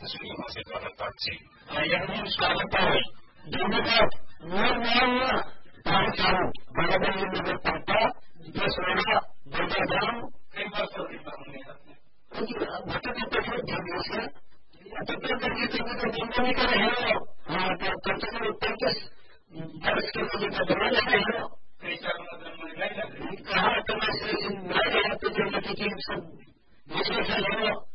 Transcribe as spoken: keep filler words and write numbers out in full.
Sudah masih pada taksi. Yang ini sekarang tahu. Demokrat, normal, tahu tahu. Bagaimana ini berkata, dia suara berbeda. Kenapa seperti bangunnya? Betul betul jelasnya. Atau kita kita kita komunikasi hello. Ah, kita kita podcast. Harus kita kita berada hello. Kita mengenal mulai lagi. Kalau kita masih berada di dalam titik yang sama, masih hello.